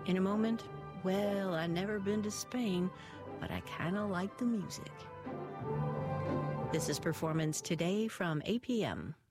In a moment, well, I've never been to Spain, but I kind of like the music. This is Performance Today from APM.